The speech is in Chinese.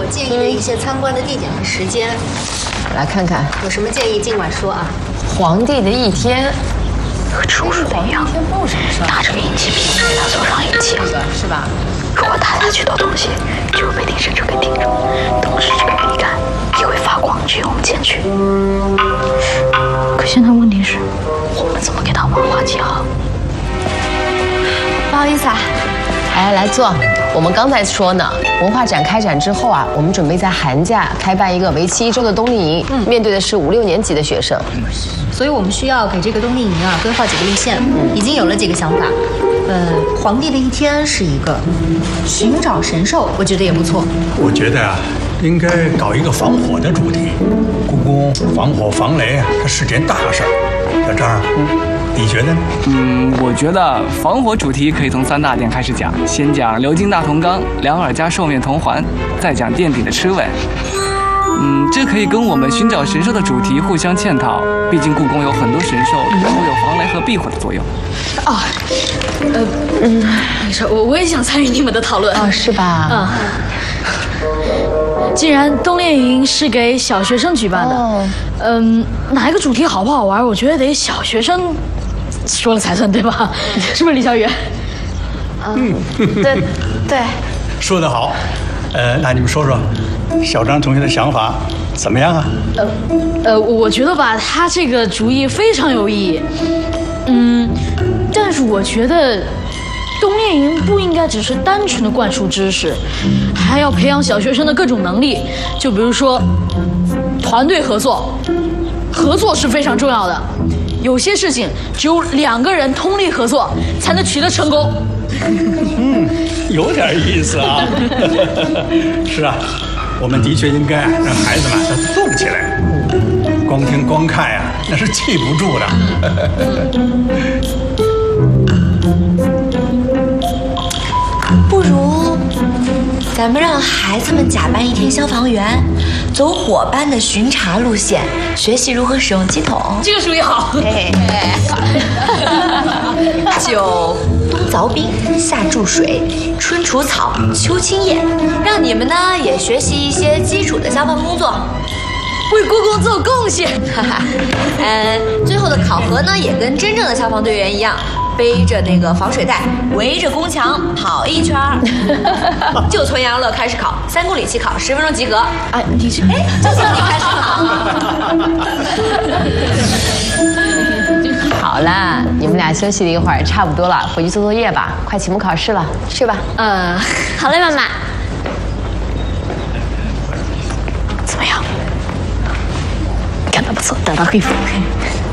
我建议的一些参观的地点和时间。 来看看， 有什么建议尽管说啊。 皇帝的一天。 和出水的一样，拿着个引气瓶给他做上引气， 是吧？ 如果踏下去的东西就会被定神车给定住，同时这个鱼竿也会发光，指引我们前去。可现在问题是，我们怎么给他文化记号？ 不好意思啊， 来坐。我们刚才说呢，文化展开展之后啊，我们准备在寒假开办一个为期1周的冬令营，面对的是5、6年级的学生。 所以我们需要给这个冬令营啊规划几个路线，已经有了几个想法。皇帝的一天是一个，寻找神兽，我觉得也不错。 我觉得啊，应该搞一个防火的主题。故宫防火防雷啊，它是件大事儿。小张，你觉得呢？ 我觉得防火主题可以从3大点开始讲，先讲鎏金大铜缸、2耳加兽面铜环，再讲垫底的螭尾。这可以跟我们寻找神兽的主题互相嵌套，毕竟故宫有很多神兽都有防雷和避火的作用。 没事，我也想参与你们的讨论。 是吧？ 既然冬令营是给小学生举办的，哪一个主题好不好玩，我觉得得小学生说了才算，对吧？是不是李小雨？ 对， 说得好。那你们说说，小张同学的想法怎么样啊？ 我觉得吧，他这个主意非常有意义。但是我觉得冬令营不应该只是单纯的灌输知识，还要培养小学生的各种能力。就比如说，团队合作，合作是非常重要的。有些事情只有2个人通力合作才能取得成功。 有点意思啊。是啊，我们的确应该让孩子们他动起来。光听光看呀，那是记不住的。 不如咱们让孩子们假扮一天消防员，走伙伴的巡查路线，学习如何使用机筒。 这个主意好。 就冬凿冰，夏注水，春除草，秋清叶，让你们呢也学习一些基础的消防工作， 为故宫做贡献。 最后的考核呢也跟真正的消防队员一样，背着那个防水袋，围着宫墙跑1圈。就从杨乐开始考，3公里起考，10分钟及格。 你是就从你开始考。 好啦，你们俩休息了一会儿，差不多了，回去做作业吧，快期末考试了，睡吧。 好嘞，妈妈。 怎么样？干得不错，得到黑分。